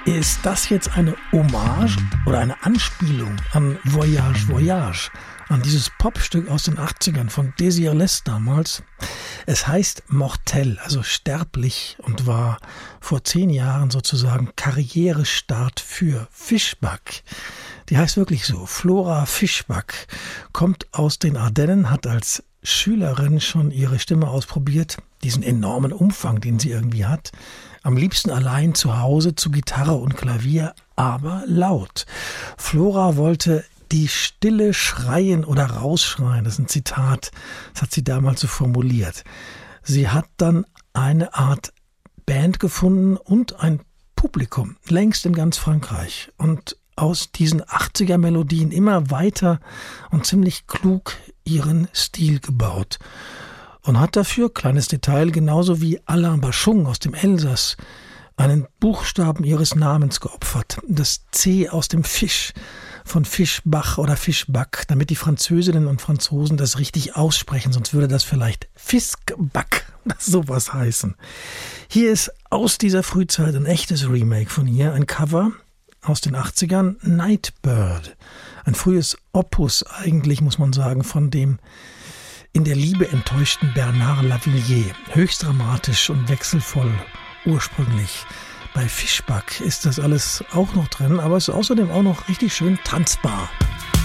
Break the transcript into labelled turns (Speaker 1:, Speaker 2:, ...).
Speaker 1: Ist das jetzt eine Hommage oder eine Anspielung an Voyage, Voyage? An dieses Popstück aus den 80ern von Désirless damals. Es heißt Mortel, also sterblich, und war vor 10 Jahren sozusagen Karrierestart für Fischback. Die heißt wirklich so, Flora Fischback, kommt aus den Ardennen, hat als Schülerin schon ihre Stimme ausprobiert, diesen enormen Umfang, den sie irgendwie hat. Am liebsten allein zu Hause zu Gitarre und Klavier, aber laut. Flora wollte die Stille schreien oder rausschreien, das ist ein Zitat, das hat sie damals so formuliert. Sie hat dann eine Art Band gefunden und ein Publikum, längst in ganz Frankreich. Und aus diesen 80er-Melodien immer weiter und ziemlich klug ihren Stil gebaut. Und hat dafür, kleines Detail, genauso wie Alain Bachung aus dem Elsass, einen Buchstaben ihres Namens geopfert. Das C aus dem Fisch, von Fischbach oder Fischback, damit die Französinnen und Franzosen das richtig aussprechen, sonst würde das vielleicht Fiskback, sowas heißen. Hier ist aus dieser Frühzeit ein echtes Remake von ihr, ein Cover aus den 80ern, Nightbird. Ein frühes Opus eigentlich, muss man sagen, von dem in der Liebe enttäuschten Bernard Lavilliers. Höchst dramatisch und wechselvoll ursprünglich. Bei Fischback ist das alles auch noch drin, aber es ist außerdem auch noch richtig schön tanzbar.